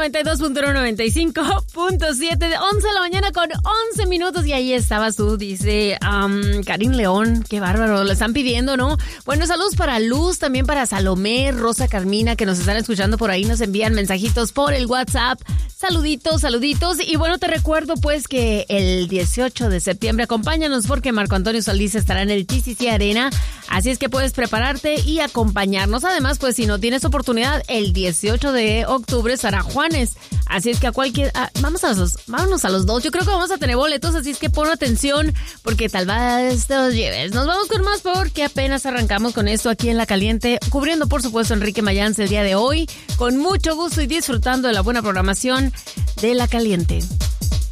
92.1, 95.7, de 11 de la mañana con 11 minutos. Y ahí estabas tú, dice Karim León. Qué bárbaro, lo están pidiendo, ¿no? Bueno, saludos para Luz, también para Salomé, Rosa, Carmina, que nos están escuchando por ahí. Nos envían mensajitos por el WhatsApp. Saluditos, saluditos. Y bueno, te recuerdo pues que el 18 de septiembre acompáñanos porque Marco Antonio Solís estará en el TCC Arena. Así es que puedes prepararte y acompañarnos. Además, pues si no tienes oportunidad, el 18 de octubre estará Juanes. Así es que vámonos a los dos. Yo creo que vamos a tener boletos, así es que pon atención porque tal vez te los lleves. Nos vamos con más porque apenas arrancamos con esto aquí en La Caliente, cubriendo por supuesto Enrique Mayans el día de hoy, con mucho gusto y disfrutando de la buena programación de La Caliente.